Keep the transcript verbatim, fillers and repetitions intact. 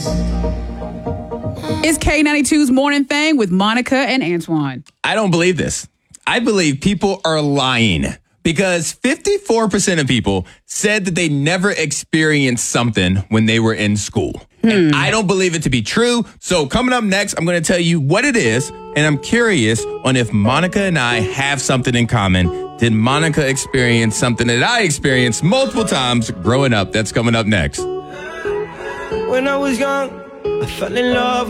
It's K ninety-two's Morning Thing with Monica and Antoine. I don't believe this. I believe people are lying because fifty-four percent of people said that they never experienced something when they were in school. Hmm. And I don't believe it to be true. So coming up next, I'm going to tell you what it is. And I'm curious on if Monica and I have something in common. Did Monica experience something that I experienced multiple times growing up? That's coming up next. When I was young, I fell in love.